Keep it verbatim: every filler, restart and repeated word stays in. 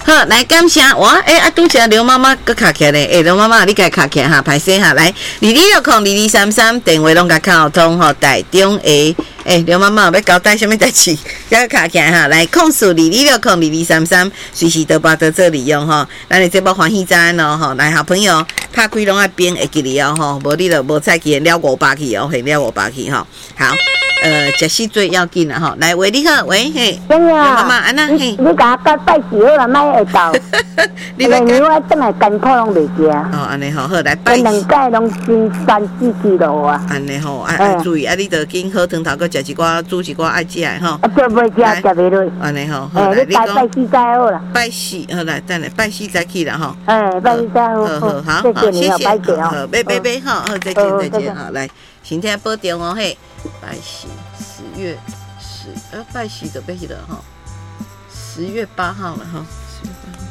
好，来感谢哇！哎、欸、啊，拄则刘妈妈搁卡起来咧，哎、欸，刘妈妈你家卡起来哈，歹势哈，来二二六空二二三三电话拢甲敲通吼，台中诶，哎、欸，刘妈妈要交代什么代志？要卡起来哈，来控诉二二六空二二三三，随时都把得做利用吼。咱的节目欢喜赞哦吼，来好朋友拍开拢爱编会记哩哦吼，无你就无再记了五百去哦，嘿了五百去吼，好。呃，食死最要紧啦吼！来，喂，你好，喂，嘿， 真呀， 妈妈，安那嘿， 你甲我拜喜好啦，莫会到。 你要因为我等下艰苦拢袂惊。 哦，安尼吼，好来拜。 两届拢升三四支路啊。 安尼吼，爱爱注意，啊，你着紧好汤头，佮食一寡，煮一寡爱食的吼。 啊，做袂食，食袂落。 安尼吼， 好来，你讲。拜四再好啦。 拜四，好来，等下拜四再去啦吼。 哎，拜四再好。 好好好，好，谢谢，好，拜拜拜，好，好，再见再见，好来，身体保重哦嘿，拜四。十月十呃拜喜的拜喜的哈，十月八号了哈，十月八号。